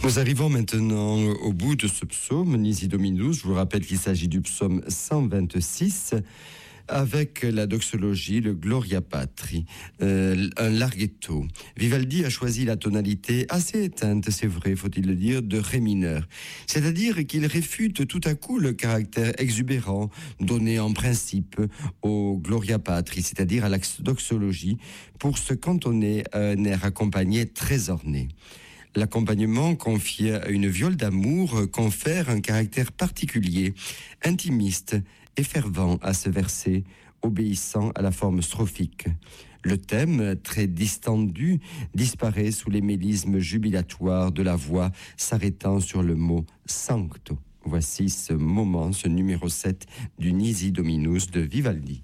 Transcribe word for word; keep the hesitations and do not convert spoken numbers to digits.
Nous arrivons maintenant au bout de ce psaume, Nisi Dominus. Je vous rappelle qu'il s'agit du psaume cent vingt-six, avec la doxologie, le Gloria Patri, euh, un larghetto. Vivaldi a choisi la tonalité assez éteinte, c'est vrai, faut-il le dire, de Ré mineur. C'est-à-dire qu'il réfute tout à coup le caractère exubérant donné en principe au Gloria Patri, c'est-à-dire à la doxologie, pour se cantonner à un air accompagné très orné. L'accompagnement confié à une viole d'amour confère un caractère particulier, intimiste et fervent à ce verset, obéissant à la forme strophique. Le thème, très distendu, disparaît sous les mélismes jubilatoires de la voix s'arrêtant sur le mot « sancto ». Voici ce moment, ce numéro sept du Nisi Dominus de Vivaldi.